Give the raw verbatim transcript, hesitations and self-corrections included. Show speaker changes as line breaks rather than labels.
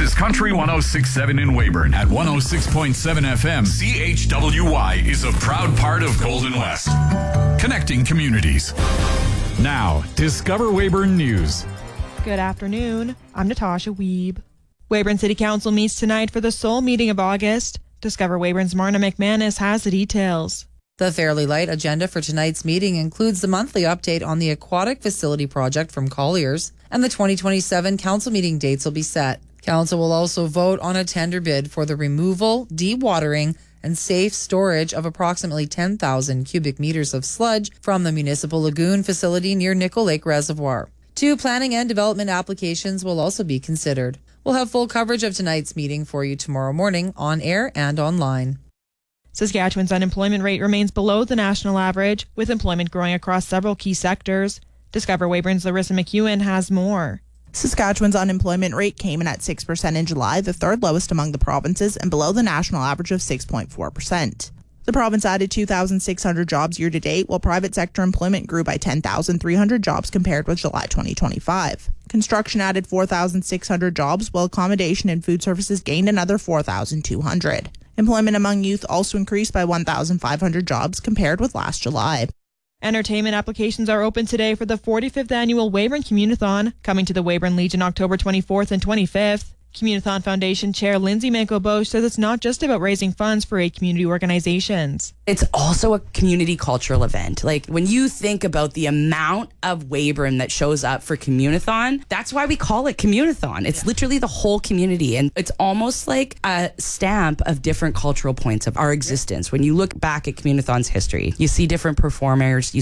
is Country one oh six point seven in Weyburn. At one oh six point seven F M, C H W Y is a proud part of Golden West. Connecting communities. Now, Discover Weyburn News.
Good afternoon. I'm Natasha Wiebe. Weyburn City Council meets tonight for the sole meeting of August. Discover Weyburn's Marna McManus has the details.
The fairly light agenda for tonight's meeting includes the monthly update on the aquatic facility project from Colliers, and the twenty twenty-seven council meeting dates will be set. Council will also vote on a tender bid for the removal, dewatering, and safe storage of approximately ten thousand cubic meters of sludge from the municipal lagoon facility near Nickel Lake Reservoir. Two planning and development applications will also be considered. We'll have full coverage of tonight's meeting for you tomorrow morning on air and online.
Saskatchewan's unemployment rate remains below the national average, with employment growing across several key sectors. Discover Weyburn's Larissa McEwen has more.
Saskatchewan's unemployment rate came in at six percent in July, the third lowest among the provinces and below the national average of six point four percent. The province added two thousand six hundred jobs year to date, while private sector employment grew by ten thousand three hundred jobs compared with July twenty twenty-five. Construction added four thousand six hundred jobs, while accommodation and food services gained another four thousand two hundred. Employment among youth also increased by one thousand five hundred jobs compared with last July.
Entertainment applications are open today for the forty-fifth annual Weyburn Communathon, coming to the Weyburn Legion October twenty-fourth and twenty-fifth. Communathon Foundation Chair Lindsay Manco-Bosch says it's not just about raising funds for eight community organizations.
It's also a community cultural event. Like, when you think about the amount of Weyburn that shows up for Communathon, that's why we call it Communathon. It's yeah. literally the whole community, and it's almost like a stamp of different cultural points of our existence. When you look back at Communathon's history, you see different performers, you